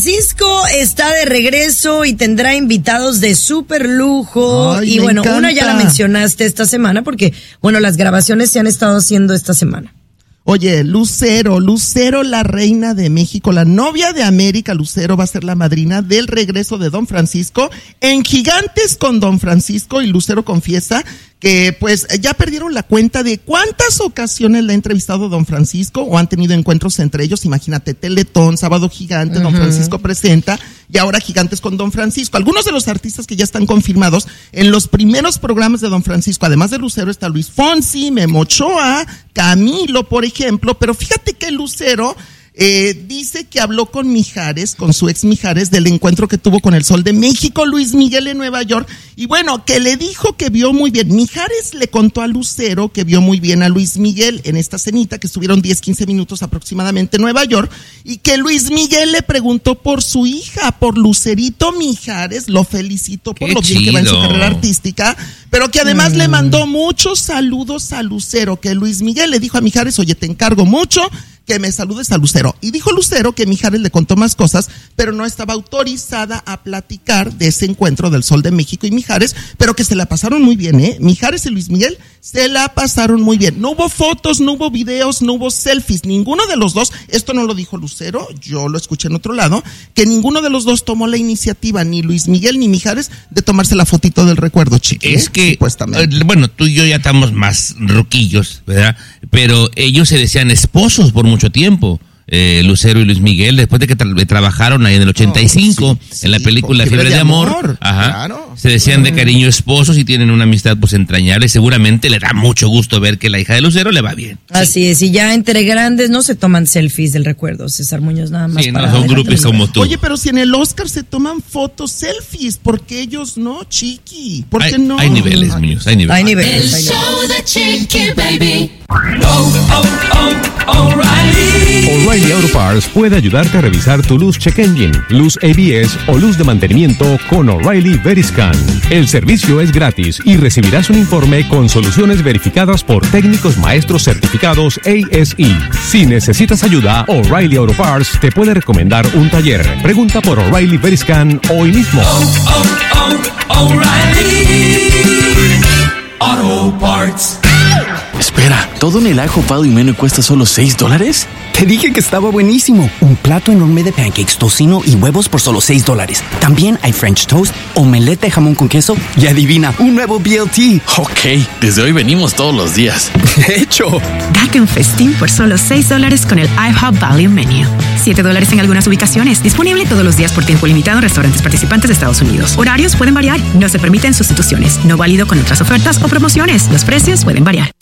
Francisco está de regreso y tendrá invitados de súper lujo. Ay, y bueno, encanta. una ya la mencionaste esta semana porque, bueno, las grabaciones se han estado haciendo esta semana. Oye, Lucero, la reina de México, la novia de América, Lucero va a ser la madrina del regreso de Don Francisco en Gigantes con Don Francisco, y Lucero confiesa que pues ya perdieron la cuenta de cuántas ocasiones le ha entrevistado Don Francisco o han tenido encuentros entre ellos. Imagínate, Teletón, Sábado Gigante, Don Francisco presenta, y ahora Gigantes con Don Francisco. Algunos de los artistas que ya están confirmados en los primeros programas de Don Francisco, además de Lucero, está Luis Fonsi, Memo Ochoa, Camilo, por ejemplo. Pero fíjate que Lucero dice que habló con Mijares, con su ex Mijares, del encuentro que tuvo con el Sol de México, Luis Miguel, en Nueva York, y bueno, que le dijo que vio muy bien. Mijares le contó a Lucero que vio muy bien a Luis Miguel en esta cenita, que estuvieron 10-15 minutos aproximadamente en Nueva York, y que Luis Miguel le preguntó por su hija, por Lucerito Mijares. Lo felicitó por lo bien que va en su carrera artística, pero que además le mandó muchos saludos a Lucero, que Luis Miguel le dijo a Mijares: oye, te encargo mucho que me saludes a Lucero. Y dijo Lucero que Mijares le contó más cosas, pero no estaba autorizada a platicar de ese encuentro del Sol de México y Mijares, pero que se la pasaron muy bien, Mijares y Luis Miguel se la pasaron muy bien. No hubo fotos, no hubo videos, no hubo selfies, ninguno de los dos. Esto no lo dijo Lucero, yo lo escuché en otro lado, que ninguno de los dos tomó la iniciativa, ni Luis Miguel ni Mijares, de tomarse la fotito del recuerdo, chiqui. Es que, bueno, tú y yo ya estamos más ruquillos, ¿verdad? Pero ellos se decían esposos por mucho tiempo. Lucero y Luis Miguel, después de que trabajaron ahí en el 85, en la película Fiebre de Amor. Ajá. Claro. Se decían de cariño esposos y tienen una amistad pues entrañable. Seguramente le da mucho gusto ver que la hija de Lucero le va bien. Así es, y ya entre grandes no se toman selfies del recuerdo, César Muñoz, nada más. Sí, no son grupos como tú. Oye, pero si en el Oscar se toman fotos, selfies, ¿por qué ellos no, chiqui? ¿Por qué no? Hay niveles, Muñoz, hay niveles. Hay niveles. El show de Chiqui Baby. O'Reilly Auto Parts puede ayudarte a revisar tu luz check engine, luz ABS o luz de mantenimiento con O'Reilly Veriscan. El servicio es gratis y recibirás un informe con soluciones verificadas por técnicos maestros certificados ASE. Si necesitas ayuda, O'Reilly Auto Parts te puede recomendar un taller. Pregunta por O'Reilly Veriscan hoy mismo. O'Reilly Auto Parts. Espera, ¿todo en el ajo Pado y Meno cuesta solo $6? Te dije que estaba buenísimo. Un plato enorme de pancakes, tocino y huevos por solo $6. También hay French toast, omelette de jamón con queso y adivina, un nuevo BLT. Ok, desde hoy venimos todos los días. De hecho, date un festín por solo $6 con el IHOP Value Menu. $7 en algunas ubicaciones. Disponible todos los días por tiempo limitado en restaurantes participantes de Estados Unidos. Horarios pueden variar. No se permiten sustituciones. No válido con otras ofertas o promociones. Los precios pueden variar.